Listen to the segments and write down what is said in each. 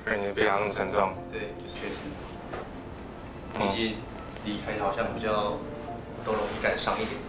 让你变得那么沉重。 对，就是类似。毕竟离开好像比较都容易感伤一点。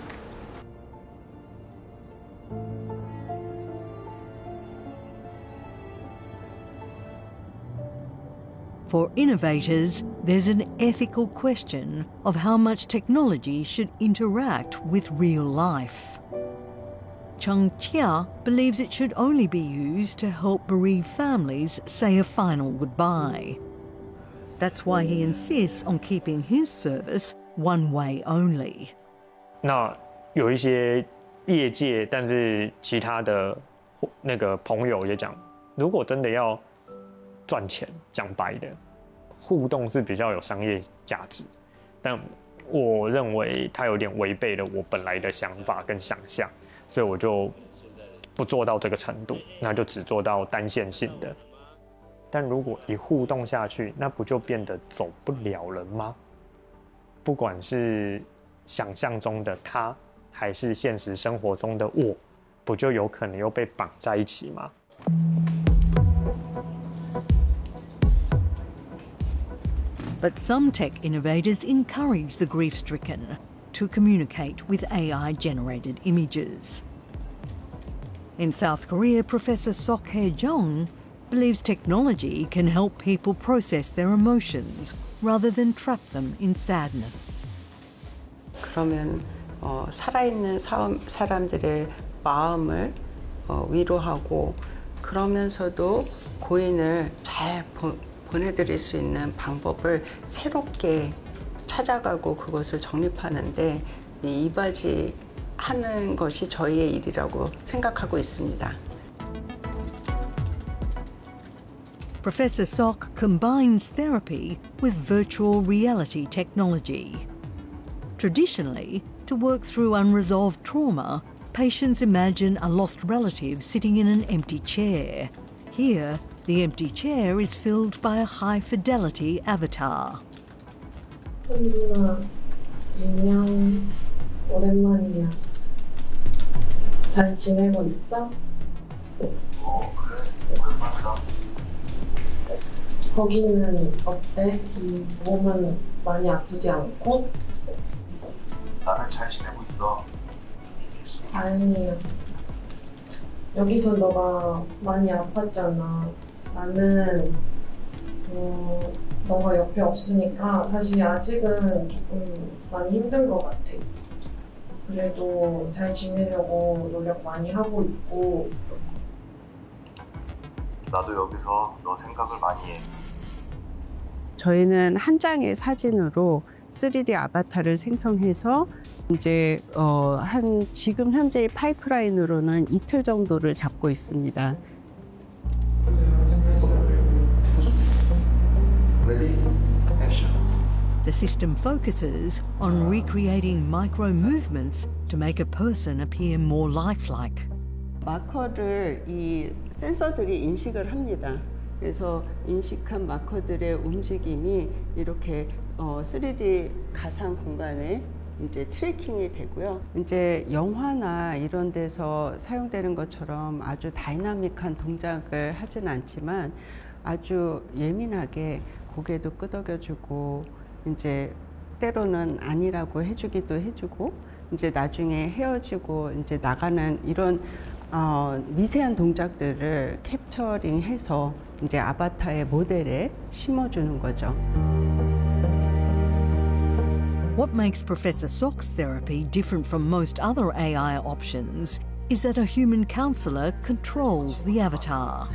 For innovators, there's an ethical question of how much technology should interact with real life. Chung Chia believes it should only be used to help bereaved families say a final goodbye. That's why he insists on keeping his service one way only. 那有一些业界，但是其他的那个朋友也讲，如果真的要赚钱，讲白的，互动是比较有商业价值，但我认为它有点违背了我本来的想法跟想象，所以我就不做到这个程度，那就只做到单线性的。但如果一互动下去，那不就变得走不了了吗？不管是想象中的他，还是现实生活中的我，不就有可能又被绑在一起吗？ But some tech innovators encourage the grief-stricken to communicate with AI-generated images. In South Korea, Professor Sok Hae-jung believes technology can help people process their emotions rather than trap them in sadness. 그러면 살아있는 사람들의 마음을 위로하고 그러면서도 고인을 잘 보내드릴 수 있는 방법을 새롭게 찾아가고 그것을 정립하는데 이바지하는 것이 저희의 일이라고 생각하고 있습니다. Professor Sok combines therapy with virtual reality technology. Traditionally, to work through unresolved trauma, patients imagine a lost relative sitting in an empty chair. Here, the empty chair is filled by a high-fidelity avatar. 현준아, 안녕. 오랜만이야. 잘 지내고 있어? 그래. 오랜만이다. 거기는 어때? 몸은 많이 아프지 않고? 나는 잘 지내고 있어. 다행이야. 여기서 너가 많이 아팠잖아. 나는 너가 옆에 없으니까 사실 아직은 조금 많이 힘든 것 같아. 그래도 잘 지내려고 노력 많이 하고 있고. 나도 여기서 너 생각을 많이 해. 저희는 한 장의 사진으로 3D 아바타를 생성해서 이제 지금 현재의 파이프라인으로는 이틀 정도를 잡고 있습니다. The system focuses on recreating micro movements to make a person appear more lifelike. 마커를 이 센서들이 인식을 합니다. 그래서 인식한 마커들의 움직임이 이렇게 3D 가상 공간에 이제 트래킹이 되고요. 이제 영화나 이런 데서 사용되는 것처럼 아주 다이나믹한 동작을 하진 않지만 아주 예민하게 고개도 끄덕여주고 이제 때로는 아니라고 해주기도 해주고 이제 나중에 헤어지고 이제 나가는 이런 미세한 동작들을 캡처링해서 이제 아바타의 모델에 심어주는 거죠. What makes Professor Sok's therapy different from most other AI options is that a human counsellor controls the avatar.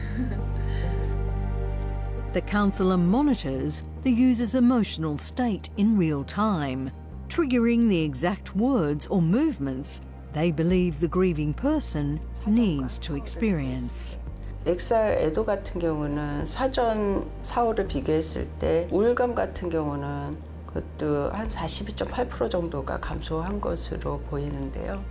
The counsellor monitors the user's emotional state in real time, triggering the exact words or movements they believe the grieving person needs to experience. XR 에도 같은 경우는 사전 사후를 비교했을 때 우울감 같은 경우는 그것도 한 42.8% 정도가 감소한 것으로 보이는데요.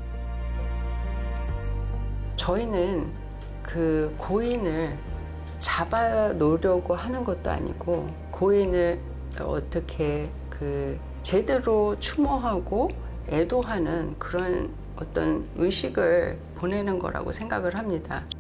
저희는 그 고인을 잡아 놓으려고 하는 것도 아니고 고인을 어떻게 제대로 추모하고 애도하는 그런 어떤 의식을 보내는 거라고 생각을 합니다.